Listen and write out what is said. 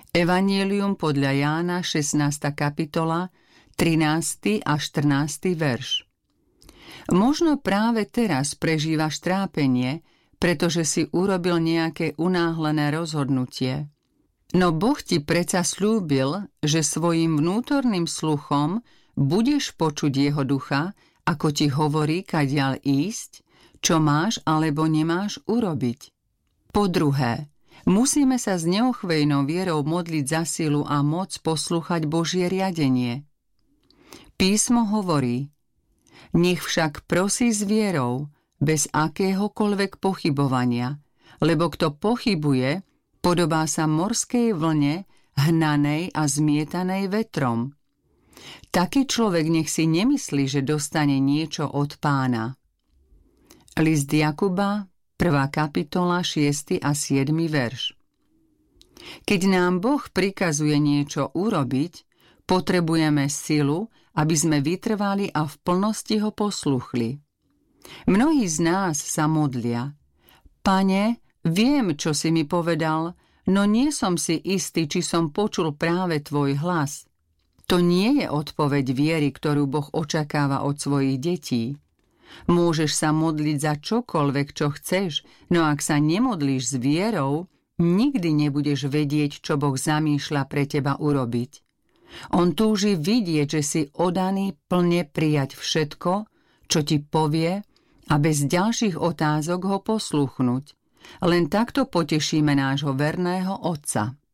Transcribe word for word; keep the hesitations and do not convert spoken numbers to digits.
Evanjelium podľa Jána, šestnásta kapitola, trinásty a štrnásty verš. Možno práve teraz prežívaš trápenie, pretože si urobil nejaké unáhlené rozhodnutie. No Boh ti predsa sľúbil, že svojim vnútorným sluchom budeš počuť jeho ducha, ako ti hovorí, kadiaľ ísť, čo máš alebo nemáš urobiť. Po druhé, musíme sa s neochvejnou vierou modliť za silu a moc poslúchať Božie riadenie. Písmo hovorí: nech však prosí s vierou, bez akéhokoľvek pochybovania, lebo kto pochybuje, podobá sa morskej vlne, hnanej a zmietanej vetrom. Taký človek nech si nemyslí, že dostane niečo od Pána. List Jakuba, prvá kapitola, šiesty a siedmy verš. Keď nám Boh prikazuje niečo urobiť, potrebujeme silu, aby sme vytrvali a v plnosti ho posluchli. Mnohí z nás sa modlia: Pane, viem, čo si mi povedal, no nie som si istý, či som počul práve tvoj hlas. To nie je odpoveď viery, ktorú Boh očakáva od svojich detí. Môžeš sa modliť za čokoľvek, čo chceš, no ak sa nemodlíš s vierou, nikdy nebudeš vedieť, čo Boh zamýšľa pre teba urobiť. On túži vidieť, že si oddaný plne prijať všetko, čo ti povie, a bez ďalších otázok ho poslúchnuť. Len takto potešíme nášho verného Otca.